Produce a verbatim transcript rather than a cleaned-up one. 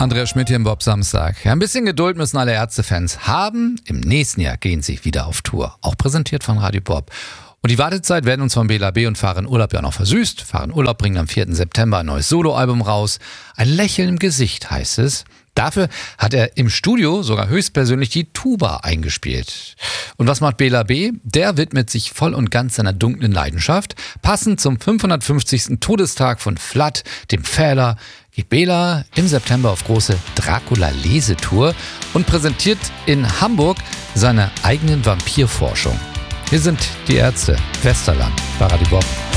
Andreas Schmidt hier im Bob Samstag. Ja, ein bisschen Geduld müssen alle Ärztefans haben. Im nächsten Jahr gehen sie wieder auf Tour. Auch präsentiert von Radio Bob. Und die Wartezeit werden uns von Bela B. und Farin Urlaub ja noch versüßt. Farin Urlaub bringen am vierten September ein neues Soloalbum raus. Ein Lächeln im Gesicht heißt es. Dafür hat er im Studio sogar höchstpersönlich die Tuba eingespielt. Und was macht Bela B.? Der widmet sich voll und ganz seiner dunklen Leidenschaft. Passend zum fünfhundertfünfzigsten Todestag von Vlad, dem Pfähler, geht Bela im September auf große Dracula-Lesetour und präsentiert in Hamburg seine eigenen Vampirforschung. Hier sind die Ärzte, Westerland, bei Radio Bob.